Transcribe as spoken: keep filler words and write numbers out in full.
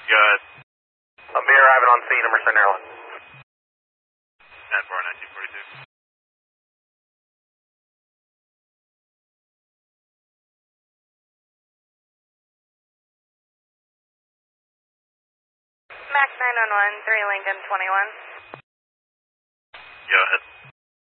Good. I'm be arriving on scene, Emerson Airlines. ten four nineteen forty-two. Max nine one one, three Lincoln twenty-one. Go ahead.